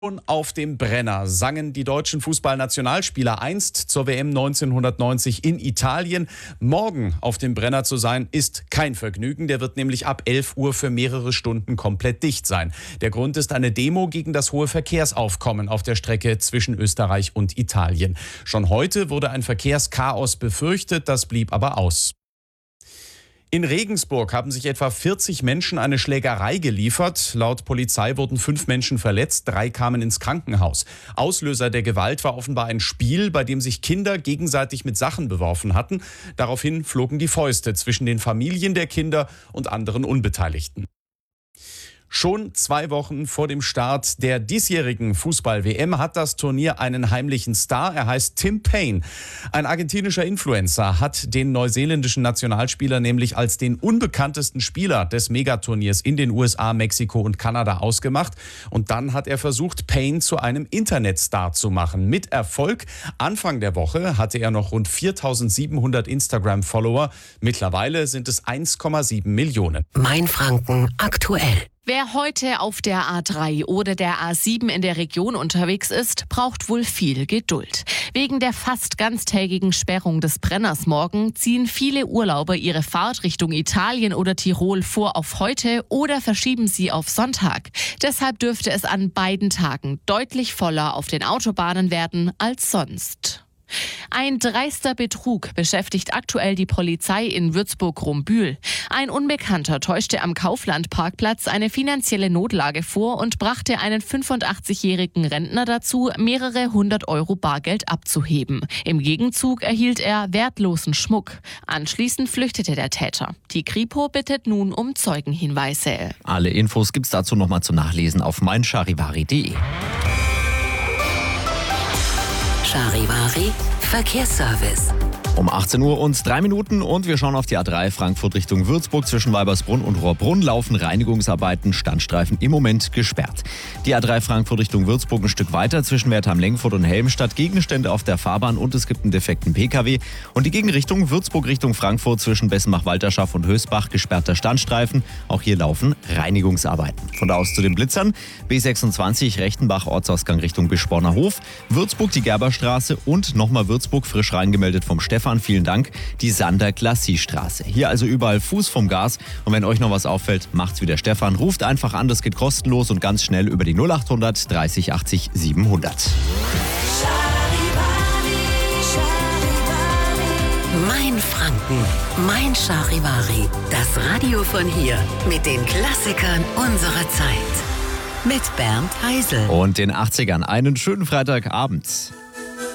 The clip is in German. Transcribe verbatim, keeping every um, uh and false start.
Auf dem Brenner sangen die deutschen Fußballnationalspieler einst zur W M neunzehnhundertneunzig in Italien. Morgen auf dem Brenner zu sein, ist kein Vergnügen. Der wird nämlich ab elf Uhr für mehrere Stunden komplett dicht sein. Der Grund ist eine Demo gegen das hohe Verkehrsaufkommen auf der Strecke zwischen Österreich und Italien. Schon heute wurde ein Verkehrschaos befürchtet, das blieb aber aus. In Regensburg haben sich etwa vierzig Menschen eine Schlägerei geliefert. Laut Polizei wurden fünf Menschen verletzt, drei kamen ins Krankenhaus. Auslöser der Gewalt war offenbar ein Spiel, bei dem sich Kinder gegenseitig mit Sachen beworfen hatten. Daraufhin flogen die Fäuste zwischen den Familien der Kinder und anderen Unbeteiligten. Schon zwei Wochen vor dem Start der diesjährigen Fußball-W M hat das Turnier einen heimlichen Star. Er heißt Tim Payne. Ein argentinischer Influencer hat den neuseeländischen Nationalspieler nämlich als den unbekanntesten Spieler des Megaturniers in den U S A, Mexiko und Kanada ausgemacht. Und dann hat er versucht, Payne zu einem Internetstar zu machen. Mit Erfolg. Anfang der Woche hatte er noch rund viertausendsiebenhundert Instagram-Follower. Mittlerweile sind es eins Komma sieben Millionen. Mainfranken aktuell. Wer heute auf der A drei oder der A sieben in der Region unterwegs ist, braucht wohl viel Geduld. Wegen der fast ganztägigen Sperrung des Brenners morgen ziehen viele Urlauber ihre Fahrt Richtung Italien oder Tirol vor auf heute oder verschieben sie auf Sonntag. Deshalb dürfte es an beiden Tagen deutlich voller auf den Autobahnen werden als sonst. Ein dreister Betrug beschäftigt aktuell die Polizei in Würzburg-Rumbühl. Ein Unbekannter täuschte am Kaufland-Parkplatz eine finanzielle Notlage vor und brachte einen fünfundachtzigjährigen Rentner dazu, mehrere hundert Euro Bargeld abzuheben. Im Gegenzug erhielt er wertlosen Schmuck. Anschließend flüchtete der Täter. Die Kripo bittet nun um Zeugenhinweise. Alle Infos gibt's dazu nochmal zum Nachlesen auf mein charivari punkt de. Charivari Verkehrsservice. Um achtzehn Uhr und drei Minuten und wir schauen auf die A drei Frankfurt Richtung Würzburg. Zwischen Weibersbrunn und Rohrbrunn laufen Reinigungsarbeiten, Standstreifen im Moment gesperrt. Die A drei Frankfurt Richtung Würzburg ein Stück weiter zwischen Wertheim-Lengfurt und Helmstadt. Gegenstände auf der Fahrbahn und es gibt einen defekten P K W. Und die Gegenrichtung Würzburg Richtung Frankfurt zwischen Bessenbach-Walterschaft und Hösbach gesperrter Standstreifen. Auch hier laufen Reinigungsarbeiten. Von da aus zu den Blitzern. B sechsundzwanzig Rechtenbach Ortsausgang Richtung Bischborner Hof. Würzburg die Gerberstraße und nochmal Würzburg frisch reingemeldet vom Stefan. Vielen Dank, die Sander-Klassi-Straße. Hier also überall Fuß vom Gas. Und wenn euch noch was auffällt, macht's wie der Stefan. Ruft einfach an, das geht kostenlos und ganz schnell über die null achthundert dreißig achtzig siebenhundert. Mainfranken, mein Charivari. Das Radio von hier mit den Klassikern unserer Zeit. Mit Bernd Heisel. Und den achtzigern einen schönen Freitagabend.